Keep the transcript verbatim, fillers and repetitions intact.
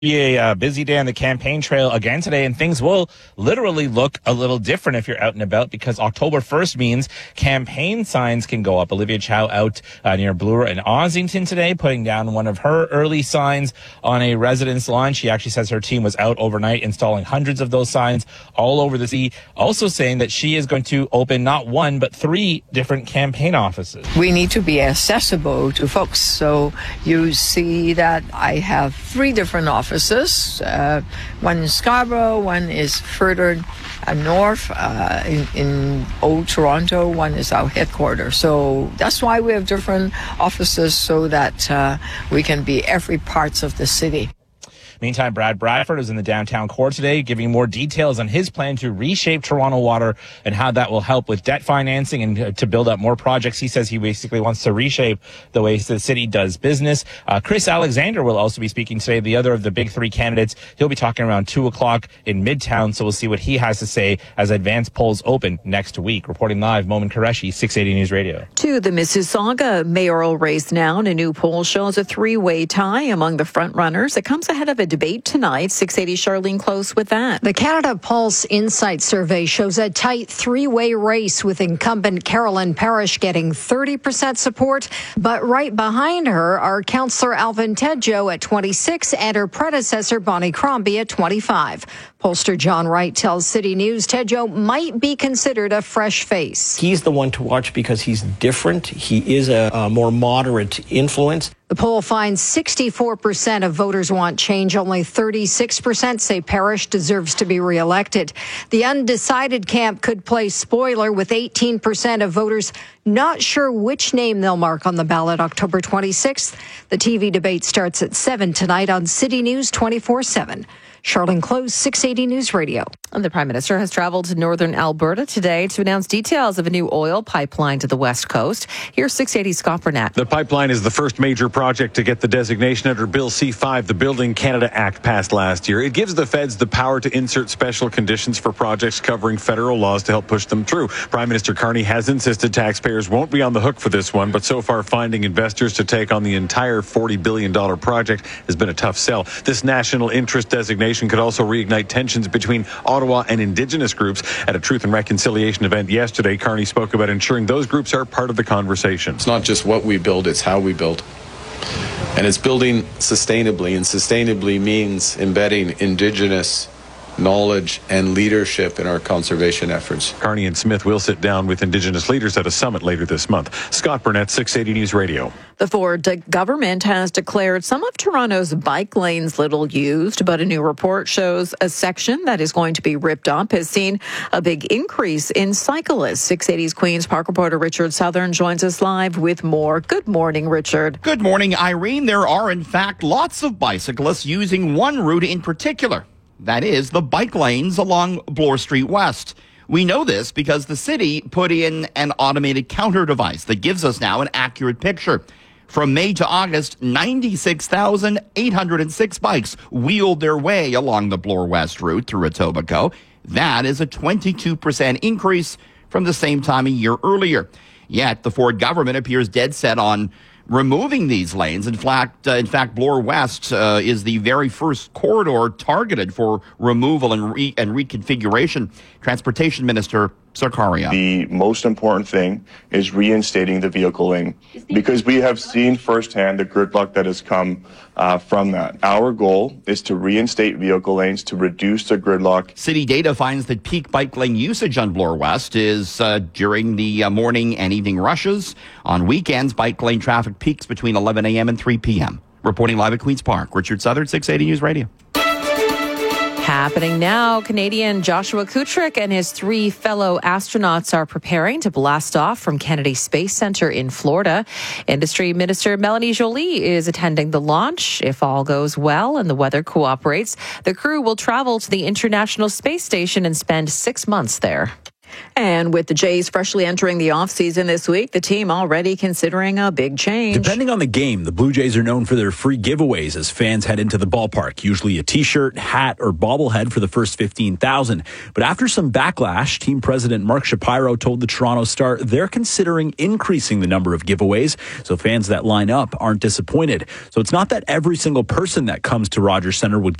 Be a uh, busy day on the campaign trail again today, and things will literally look a little different if you're out and about, because October first means campaign signs can go up. Olivia Chow out uh, near Bloor and Ossington today, putting down one of her early signs on a residence lawn. She actually says her team was out overnight installing hundreds of those signs all over the city, also saying that she is going to open not one but three different campaign offices. We need to be accessible to folks, so you see that I have three different offices. Offices. Uh, one in Scarborough, one is further uh, north uh, in, in Old Toronto, one is our headquarters. So that's why we have different offices, so that uh, we can be every parts of the city. Meantime, Brad Bradford is in the downtown core today, giving more details on his plan to reshape Toronto Water and how that will help with debt financing and to build up more projects. He says he basically wants to reshape the way the city does business. Uh, Chris Alexander will also be speaking today, the other of the big three candidates. He'll be talking around two o'clock in Midtown, so we'll see what he has to say as advanced polls open next week. Reporting live, Momin Qureshi, six eighty News Radio. To the Mississauga mayoral race now, and a new poll shows a three-way tie among the front-runners. It comes ahead of a debate tonight. six eighty Charlene Close with that. The Canada Pulse Insight Survey shows a tight three-way race, with incumbent Carolyn Parrish getting thirty percent support, but right behind her are Councillor Alvin Tedjo at twenty-six and her predecessor Bonnie Crombie at twenty-five. Pollster John Wright tells City News Tedjo might be considered a fresh face. He's the one to watch because he's different. He is a, a more moderate influence. The poll finds sixty-four percent of voters want change. Only thirty-six percent say Parrish deserves to be reelected. The undecided camp could play spoiler, with eighteen percent of voters not sure which name they'll mark on the ballot October twenty-sixth. The T V debate starts at seven tonight on City News twenty-four seven. Charlene Close, six eighty News Radio. And the Prime Minister has traveled to northern Alberta today to announce details of a new oil pipeline to the West Coast. Here's six eighty Scott Burnett. The pipeline is the first major project to get the designation under Bill C five, the Building Canada Act passed last year. It gives the feds the power to insert special conditions for projects covering federal laws to help push them through. Prime Minister Carney has insisted taxpayers won't be on the hook for this one, but so far finding investors to take on the entire forty billion dollars project has been a tough sell. This national interest designation could also reignite tensions between Ottawa and Indigenous groups. At a Truth and Reconciliation event yesterday, Carney spoke about ensuring those groups are part of the conversation. It's not just what we build, it's how we build. And it's building sustainably, and sustainably means embedding Indigenous knowledge and leadership in our conservation efforts. Carney and Smith will sit down with Indigenous leaders at a summit later this month. Scott Burnett, six eighty News Radio. The Ford government has declared some of Toronto's bike lanes little used, but a new report shows a section that is going to be ripped up has seen a big increase in cyclists. six eighty's Queen's Park reporter Richard Southern joins us live with more. Good morning, Richard. Good morning, Irene. There are, in fact, lots of bicyclists using one route in particular. That is the bike lanes along Bloor Street West. We know this because the city put in an automated counter device that gives us now an accurate picture. From May to August, ninety-six thousand eight hundred six bikes wheeled their way along the Bloor West route through Etobicoke. That is a twenty-two percent increase from the same time a year earlier. Yet the Ford government appears dead set on removing these lanes. In fact, uh, in fact, Bloor West uh, is the very first corridor targeted for removal and, re- and reconfiguration. Transportation Minister Sarkaria. The most important thing is reinstating the vehicle lane, because we have seen firsthand the gridlock that has come uh, from that. Our goal is to reinstate vehicle lanes to reduce the gridlock. City data finds that peak bike lane usage on Bloor West is uh, during the uh, morning and evening rushes. On weekends, bike lane traffic peaks between eleven a.m. and three p.m. Reporting live at Queen's Park, Richard Southern, six eighty News Radio. Happening now, Canadian Joshua Kutrick and his three fellow astronauts are preparing to blast off from Kennedy Space Center in Florida. Industry Minister Melanie Joly is attending the launch. If all goes well and the weather cooperates, the crew will travel to the International Space Station and spend six months there. And with the Jays freshly entering the offseason this week, the team already considering a big change. Depending on the game, the Blue Jays are known for their free giveaways as fans head into the ballpark, usually a t-shirt, hat, or bobblehead for the first fifteen thousand. But after some backlash, team president Mark Shapiro told the Toronto Star they're considering increasing the number of giveaways so fans that line up aren't disappointed. So it's not that every single person that comes to Rogers Centre would